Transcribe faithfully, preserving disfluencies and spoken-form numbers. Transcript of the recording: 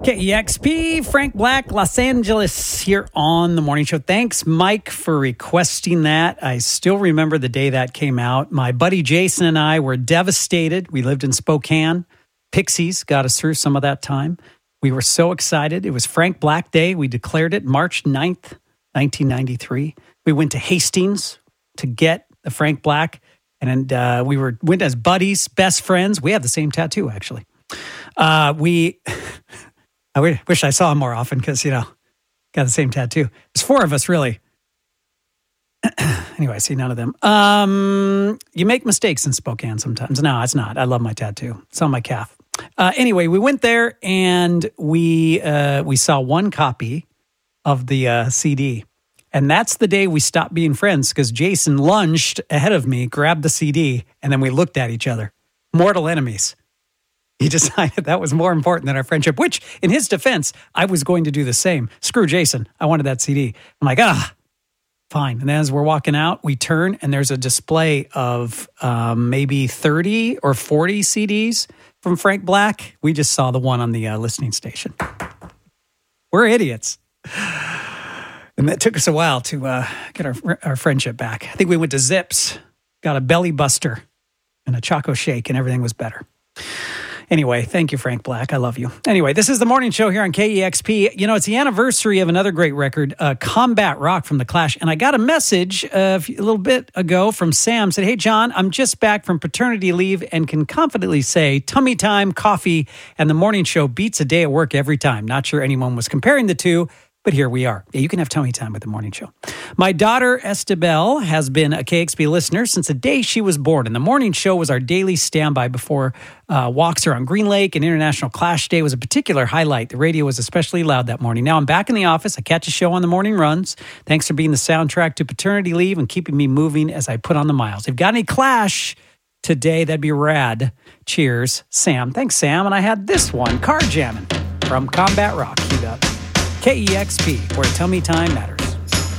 K E X P, Frank Black, Los Angeles, here on The Morning Show. Thanks, Mike, for requesting that. I still remember the day that came out. My buddy Jason and I were devastated. We lived in Spokane. Pixies got us through some of that time. We were so excited. It was Frank Black Day. We declared it March ninth, nineteen ninety-three. We went to Hastings to get the Frank Black, and uh, we were went as buddies, best friends. We have the same tattoo, actually. Uh, we... I wish I saw him more often because, you know, got the same tattoo. There's four of us, really. Anyway, I see none of them. Um, you make mistakes in Spokane sometimes. No, it's not. I love my tattoo. It's on my calf. Uh, anyway, we went there and we uh, we saw one copy of the uh, C D. And that's the day we stopped being friends because Jason lunged ahead of me, grabbed the C D, and then we looked at each other. Mortal enemies. He decided that was more important than our friendship, which, in his defense, I was going to do the same. Screw Jason. I wanted that C D. I'm like, ah, fine. And then as we're walking out, we turn, and there's a display of um, maybe thirty or forty C Ds from Frank Black. We just saw the one on the uh, listening station. We're idiots. And that took us a while to uh, get our, our friendship back. I think we went to Zips, got a belly buster and a Choco Shake, and everything was better. Anyway, thank you, Frank Black. I love you. Anyway, this is The Morning Show here on K E X P. You know, it's the anniversary of another great record, uh, Combat Rock from The Clash. And I got a message uh, a little bit ago from Sam. Said, hey, John, I'm just back from paternity leave and can confidently say tummy time, coffee, and The Morning Show beats a day at work every time. Not sure anyone was comparing the two, but here we are. Yeah, you can have tummy time with The Morning Show. My daughter, Estebel, has been a K X P listener since the day she was born. And The Morning Show was our daily standby before uh, walks around Green Lake, and International Clash Day was a particular highlight. The radio was especially loud that morning. Now I'm back in the office. I catch a show on the morning runs. Thanks for being the soundtrack to paternity leave and keeping me moving as I put on the miles. If you've got any Clash today, that'd be rad. Cheers, Sam. Thanks, Sam. And I had this one, Car Jamming from Combat Rock, queued up. K E X P, where tummy time matters.